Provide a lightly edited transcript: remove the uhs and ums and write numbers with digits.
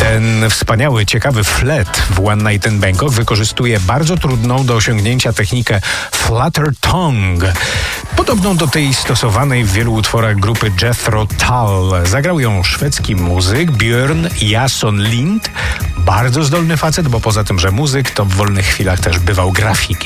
Ten wspaniały, ciekawy flet w One Night in Bangkok wykorzystuje bardzo trudną do osiągnięcia technikę flutter tongue, podobną do tej stosowanej w wielu utworach grupy Jethro Tull. Zagrał ją szwedzki muzyk Björn Jason Lind, bardzo zdolny facet, bo poza tym, że muzyk, to w wolnych chwilach też bywał grafikiem.